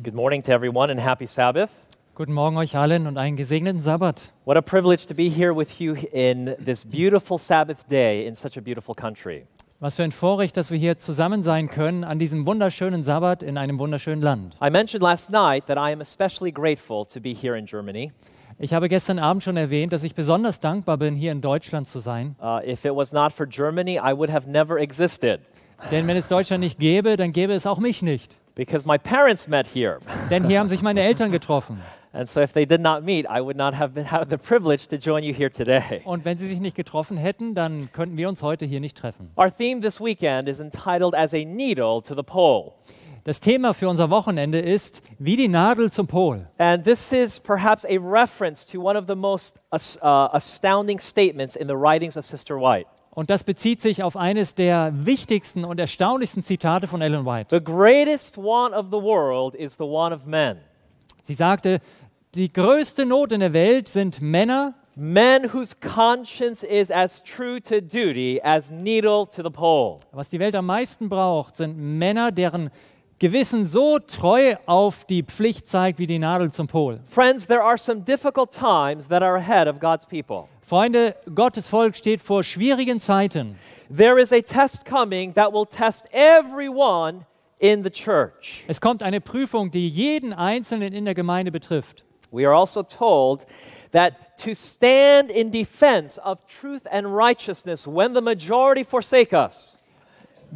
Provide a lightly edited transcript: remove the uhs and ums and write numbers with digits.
Good morning to everyone and happy Sabbath. Guten Morgen euch allen und einen gesegneten Sabbat. What a privilege to be here with you in this beautiful Sabbath day in such a beautiful country. Was für ein Vorrecht, dass wir hier zusammen sein können an diesem wunderschönen Sabbat in einem wunderschönen Land. I mentioned last night that I am especially grateful to be here in Germany. Ich habe gestern Abend schon erwähnt, dass ich besonders dankbar bin, hier in Deutschland zu sein. If it was not for Germany, I would have never existed Denn wenn es Deutschland nicht gäbe, dann gäbe es auch mich nicht. because my parents met here. Denn hier haben sich meine Eltern getroffen. And so if they did not meet, I would not have the privilege to join you here today. Und wenn sie sich nicht getroffen hätten, dann könnten wir uns heute hier nicht treffen. Our theme this weekend is entitled As a Needle to the Pole. Das Thema für unser Wochenende ist wie die Nadel zum Pol. And this is perhaps a reference to one of the most astounding statements in the writings of Sister White. Und das bezieht sich auf eines der wichtigsten und erstaunlichsten Zitate von Ellen White. The greatest want of the world is the want of men. Sie sagte, die größte Not in der Welt sind Männer, Men whose conscience is as true to duty as needle to the pole. was die Welt am meisten braucht, sind Männer, deren Gewissen so treu auf die Pflicht zeigt wie die Nadel zum Pol. Friends, there are some difficult times that are ahead of God's people. Freunde, Gottes Volk steht vor schwierigen Zeiten. There is a test coming that will test everyone in the church. Es kommt eine Prüfung, die jeden Einzelnen in der Gemeinde betrifft. We are also told that to stand in defense of truth and righteousness when the majority forsake us,